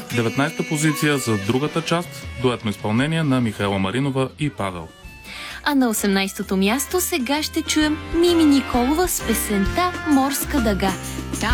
19-та позиция за другата част, дуетно изпълнение на Михаела Маринова и Павел. А на 18-то място сега ще чуем Мими Николова с песента «Морска дъга».